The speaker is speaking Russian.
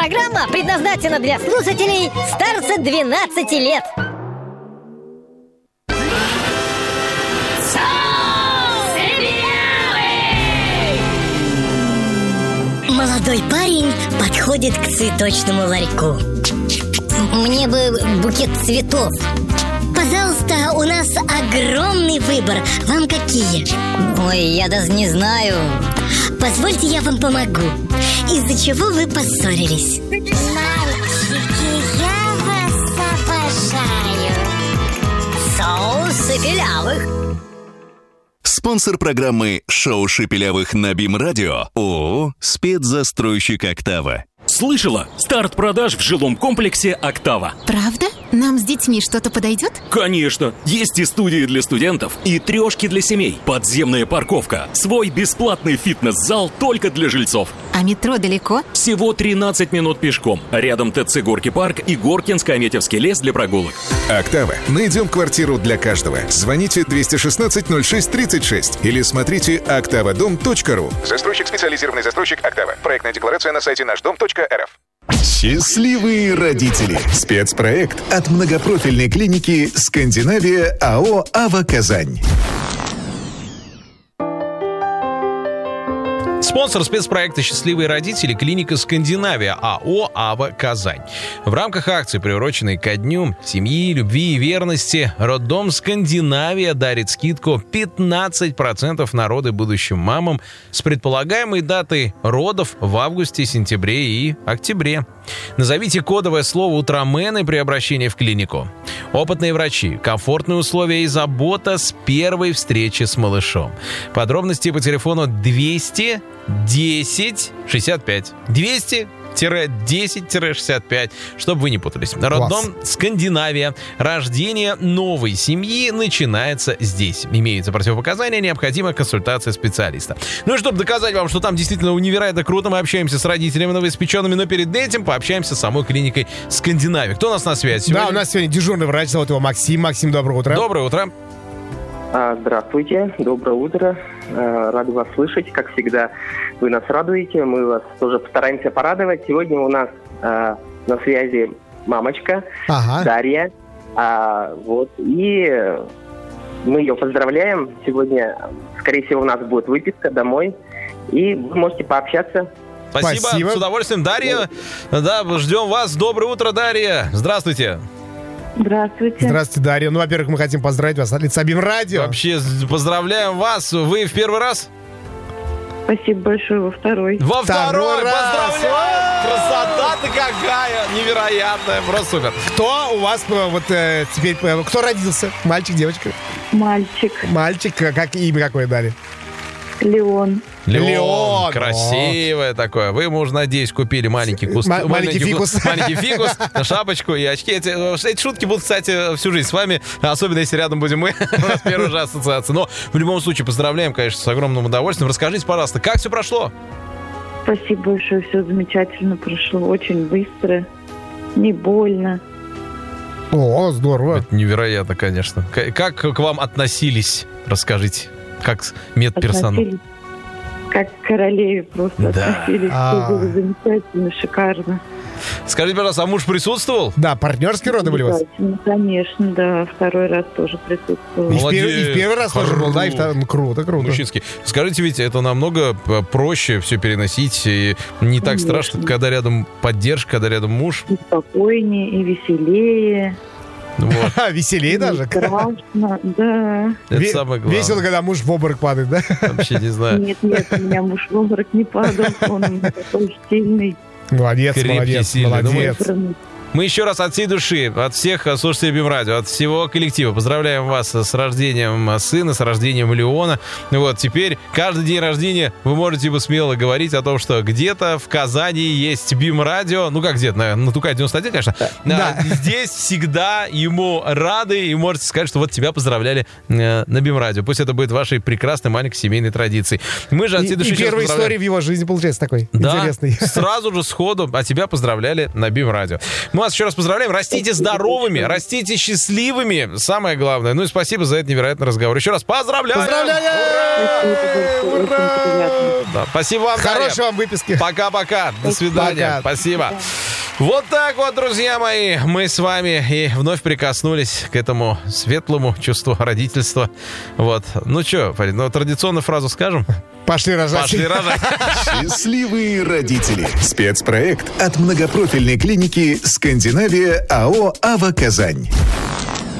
Программа предназначена для слушателей старше 12 лет. Молодой парень подходит к цветочному ларьку. Мне бы букет цветов. Пожалуйста, у нас огромный выбор. Вам какие? Ой, я даже не знаю. Позвольте, я вам помогу. Из-за чего вы поссорились? Мальчики, я вас обожаю. Соус шепелявых. Спонсор программы «Шоу Шепелявых» на БИМ-радио ООО «Спецзастройщик Октава». Слышала? Старт продаж в жилом комплексе «Октава». Правда? Нам с детьми что-то подойдет? Конечно! Есть и студии для студентов, и трешки для семей, подземная парковка, свой бесплатный фитнес-зал только для жильцов. А метро далеко? Всего 13 минут пешком. Рядом ТЦ «Горки парк» и Горкинско-Аметьевский лес для прогулок. «Октава». Найдем квартиру для каждого. Звоните 216-06-36 или смотрите oktavadom.ru. Застройщик, специализированный застройщик «Октава». Проектная декларация на сайте нашдом.рф. Счастливые родители. Спецпроект от многопрофильной клиники «Скандинавия» АО «Ава Казань». Спонсор спецпроекта «Счастливые родители» — клиника «Скандинавия» АО «Ава Казань». В рамках акции, приуроченной ко Дню семьи, любви и верности, роддом «Скандинавия» дарит скидку 15% на роды будущим мамам с предполагаемой датой родов в августе, сентябре и октябре. Назовите кодовое слово «Утромены» при обращении в клинику. Опытные врачи, комфортные условия и забота с первой встречи с малышом. Подробности по телефону 210 65. 200-10-65, чтобы вы не путались. Роддом «Скандинавия». Рождение новой семьи начинается здесь. Имеются противопоказания, необходима консультация специалиста. Ну и чтобы доказать вам, что там действительно невероятно круто, мы общаемся с родителями новоиспеченными, но перед этим пообщаемся с самой клиникой «Скандинавия». Кто у нас на связи сегодня? Да, у нас сегодня дежурный врач, зовут его Максим. Максим, доброе утро. Доброе утро. Здравствуйте, доброе утро. Рады вас слышать. Как всегда, вы нас радуете. Мы вас тоже постараемся порадовать. Сегодня у нас на связи мамочка Дарья. И мы ее поздравляем. Сегодня, скорее всего, у нас будет выписка домой. И вы можете пообщаться. Спасибо. С удовольствием. Дарья, да, ждем вас. Доброе утро, Дарья. Здравствуйте. Здравствуйте. Здравствуйте, Дарья. Ну, во-первых, мы хотим поздравить вас от лица БИМ-радио. Вообще, поздравляем вас. Вы в первый раз? Спасибо большое, во второй. Во второй раз! Поздравляю! Красота-то какая! Невероятная, просто супер. Кто у вас теперь, кто родился? Мальчик, девочка? Мальчик. Мальчик, как имя какое дали? Леон. Леон, красивое такое. Вы, может, надеюсь, купили маленький фикус. Маленький фикус, шапочку и очки. Эти шутки будут, кстати, всю жизнь с вами. Особенно, если рядом будем мы. У нас первая же ассоциация. Но в любом случае поздравляем, конечно, с огромным удовольствием. Расскажите, пожалуйста, как все прошло? Спасибо большое, все замечательно прошло. Очень быстро, не больно. О, здорово. Это невероятно, конечно. Как к вам относились? Расскажите. Как медперсонал? Как к королеве просто относились. Все было замечательно, шикарно. Скажите, пожалуйста, а муж присутствовал? Да, партнерские роды были у вас? Конечно, да. Второй раз тоже присутствовал. И в первый раз тоже был, да? Круто. Мужчинский. Скажите, ведь это намного проще все переносить. И не так страшно, когда рядом поддержка, когда рядом муж. И спокойнее, и веселее. Вот. Веселее даже? Страшно, да. Это самое главное. Весело, когда муж в обморок падает, да? Вообще не знаю. Нет, у меня муж в обморок не падал. Он у меня такой сильный. Молодец. Мы еще раз от всей души, от всех слушателей БИМ-радио, от всего коллектива поздравляем вас с рождением сына, с рождением Леона. Вот, теперь каждый день рождения вы можете смело говорить о том, что где-то в Казани есть БИМ-радио. Ну, как где-то, на Тука-91, конечно. Да. Здесь всегда ему рады, и можете сказать, что вот тебя поздравляли на БИМ-радио. Пусть это будет вашей прекрасной маленькой семейной традицией. Мы же от всей души первая история в его жизни получается такой интересный. Сразу же сходу от тебя поздравляли на БИМ-радио. Мы вас еще раз поздравляем. Растите здоровыми, растите счастливыми. Самое главное. Ну и спасибо за этот невероятный разговор. Еще раз поздравляю! Поздравляю! Ура! Да, спасибо вам, Хорошей вам выписки. Пока-пока. До свидания. Пока. Спасибо. Вот так вот, друзья мои, мы с вами и вновь прикоснулись к этому светлому чувству родительства. Вот. Ну что, Фарид, традиционную фразу скажем? Пошли рожать. Пошли рожать. Счастливые родители. Спецпроект от многопрофильной клиники «Скандинавия» АО «Ава Казань».